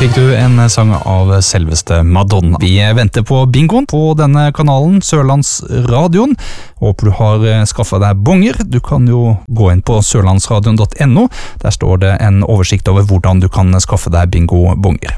fikk du en sang av selveste Madonna. Vi venter på bingoen på denne kanalen, Sørlandsradioen. Håper du har skaffet deg bonger. Du kan jo gå inn på sørlandsradion.no. Der står det en oversikt over hvordan du kan skaffe deg bingo-bonger.